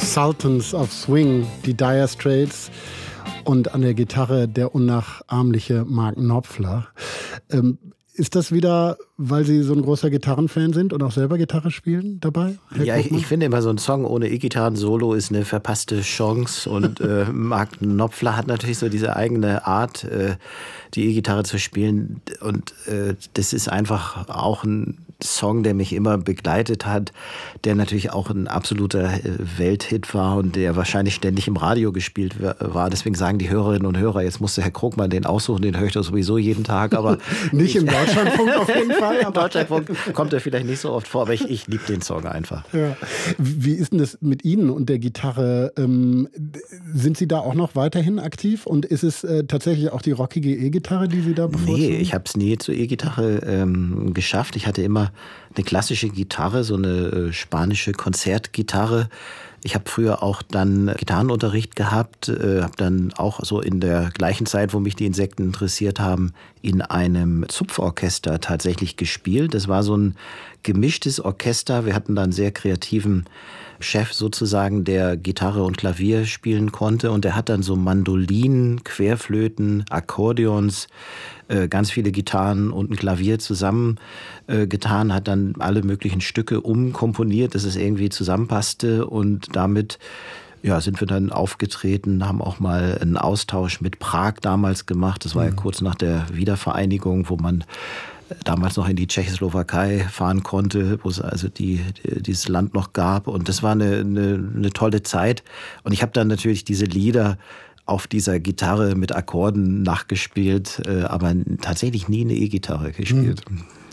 Sultans of Swing, die Dire Straits, und an der Gitarre der unnachahmliche Mark Knopfler. Ist das wieder, weil Sie so ein großer Gitarrenfan sind und auch selber Gitarre spielen dabei? Ja, ich finde immer, so ein Song ohne E-Gitarren-Solo ist eine verpasste Chance. Und Mark Knopfler hat natürlich so diese eigene Art, die E-Gitarre zu spielen. Und das ist einfach auch ein Song, der mich immer begleitet hat, der natürlich auch ein absoluter Welthit war und der wahrscheinlich ständig im Radio gespielt war. Deswegen sagen die Hörerinnen und Hörer, jetzt musste Herr Krugmann den aussuchen, den höre ich doch sowieso jeden Tag. Aber nicht im Deutschlandfunk auf jeden Fall. Im Deutschlandfunk kommt er vielleicht nicht so oft vor, aber ich liebe den Song einfach. Ja. Wie ist denn das mit Ihnen und der Gitarre? Sind Sie da auch noch weiterhin aktiv? Und ist es tatsächlich auch die rockige E-Gitarre, die Sie da bevorzugen? Nee, ich habe es nie zur E-Gitarre geschafft. Ich hatte immer eine klassische Gitarre, so eine spanische Konzertgitarre. Ich habe früher auch dann Gitarrenunterricht gehabt, habe dann auch so in der gleichen Zeit, wo mich die Insekten interessiert haben, in einem Zupforchester tatsächlich gespielt. Das war so ein gemischtes Orchester. Wir hatten da einen sehr kreativen Chef sozusagen, der Gitarre und Klavier spielen konnte. Und der hat dann so Mandolinen, Querflöten, Akkordeons, ganz viele Gitarren und ein Klavier zusammengetan, hat dann alle möglichen Stücke umkomponiert, dass es irgendwie zusammenpasste. Und damit sind wir dann aufgetreten, haben auch mal einen Austausch mit Prag damals gemacht. Das war ja kurz nach der Wiedervereinigung, wo man damals noch in die Tschechoslowakei fahren konnte, wo es also dieses Land noch gab. Und das war eine tolle Zeit. Und ich habe dann natürlich diese Lieder auf dieser Gitarre mit Akkorden nachgespielt, aber tatsächlich nie eine E-Gitarre gespielt.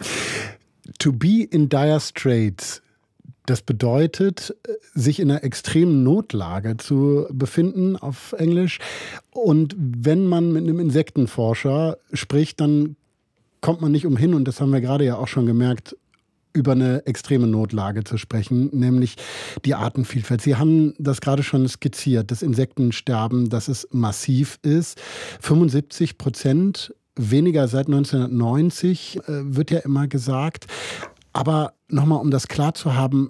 To be in dire straits, das bedeutet, sich in einer extremen Notlage zu befinden, auf Englisch. Und wenn man mit einem Insektenforscher spricht, dann kommt man nicht umhin, und das haben wir gerade ja auch schon gemerkt, über eine extreme Notlage zu sprechen, nämlich die Artenvielfalt. Sie haben das gerade schon skizziert, das Insektensterben, dass es massiv ist. 75% weniger seit 1990, wird ja immer gesagt. Aber nochmal, um das klar zu haben,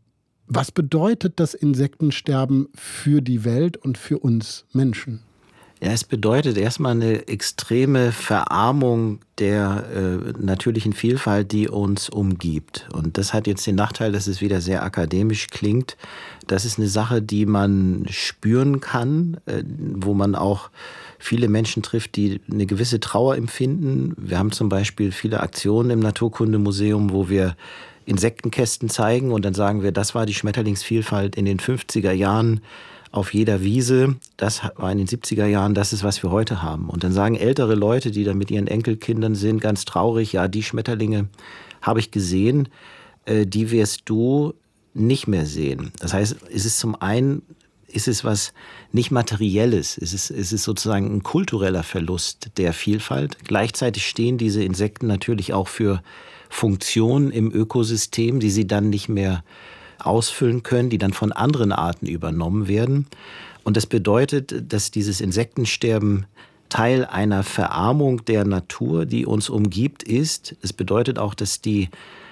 was bedeutet das Insektensterben für die Welt und für uns Menschen? Ja, es bedeutet erstmal eine extreme Verarmung der natürlichen Vielfalt, die uns umgibt. Und das hat jetzt den Nachteil, dass es wieder sehr akademisch klingt. Das ist eine Sache, die man spüren kann, wo man auch viele Menschen trifft, die eine gewisse Trauer empfinden. Wir haben zum Beispiel viele Aktionen im Naturkundemuseum, wo wir Insektenkästen zeigen und dann sagen wir, das war die Schmetterlingsvielfalt in den 50er Jahren auf jeder Wiese. Das war in den 70er Jahren, das ist, was wir heute haben. Und dann sagen ältere Leute, die da mit ihren Enkelkindern sind, ganz traurig, ja, die Schmetterlinge habe ich gesehen, die wirst du nicht mehr sehen. Das heißt, es ist zum einen, ist es was nicht Materielles, es ist sozusagen ein kultureller Verlust der Vielfalt. Gleichzeitig stehen diese Insekten natürlich auch für Funktionen im Ökosystem, die sie dann nicht mehr ausfüllen können, die dann von anderen Arten übernommen werden. Und das bedeutet, dass dieses Insektensterben Teil einer Verarmung der Natur, die uns umgibt, ist. Es bedeutet auch, dass die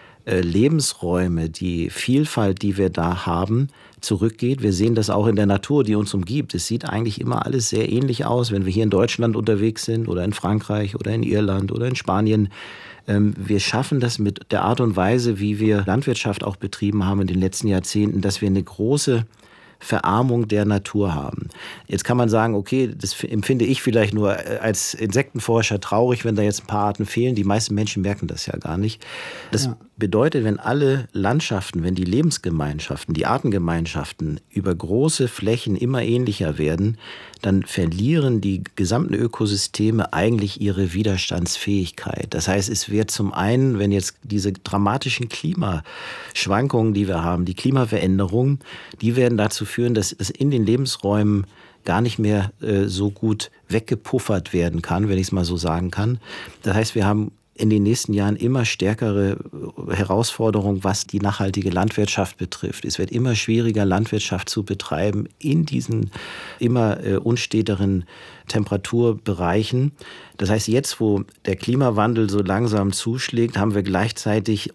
Lebensräume, die Vielfalt, die wir da haben, zurückgeht. Wir sehen das auch in der Natur, die uns umgibt. Es sieht eigentlich immer alles sehr ähnlich aus, wenn wir hier in Deutschland unterwegs sind oder in Frankreich oder in Irland oder in Spanien. Wir schaffen das mit der Art und Weise, wie wir Landwirtschaft auch betrieben haben in den letzten Jahrzehnten, dass wir eine große Verarmung der Natur haben. Jetzt kann man sagen, okay, das empfinde ich vielleicht nur als Insektenforscher traurig, wenn da jetzt ein paar Arten fehlen. Die meisten Menschen merken das ja gar nicht. Das bedeutet, wenn alle Landschaften, wenn die Lebensgemeinschaften, die Artengemeinschaften über große Flächen immer ähnlicher werden, dann verlieren die gesamten Ökosysteme eigentlich ihre Widerstandsfähigkeit. Das heißt, es wird zum einen, wenn jetzt diese dramatischen Klimaschwankungen, die wir haben, die Klimaveränderungen, die werden dazu führen, dass es in den Lebensräumen gar nicht mehr so gut weggepuffert werden kann, wenn ich es mal so sagen kann. Das heißt, wir haben in den nächsten Jahren immer stärkere Herausforderungen, was die nachhaltige Landwirtschaft betrifft. Es wird immer schwieriger, Landwirtschaft zu betreiben in diesen immer unsteteren Temperaturbereichen. Das heißt, jetzt, wo der Klimawandel so langsam zuschlägt, haben wir gleichzeitig